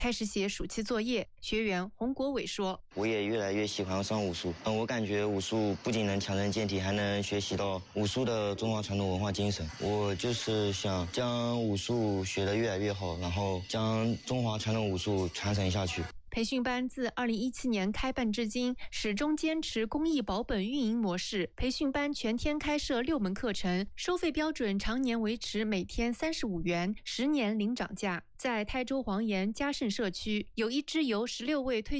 开始写暑期作业。学员洪国伟说：“ 我也越来越喜欢上武术。我感觉武术不仅能强身健体，还能学习到武术的中华传统文化精神。我就是想将武术学得越来越好，然后将中华传统武术传承下去。” 培训班自2017年开办至今，始终坚持公益保本运营模式。培训班全天开设6门课程，收费标准常年维持每天35元，10年零涨价。在台州黄岩嘉盛社区，有一支由16位退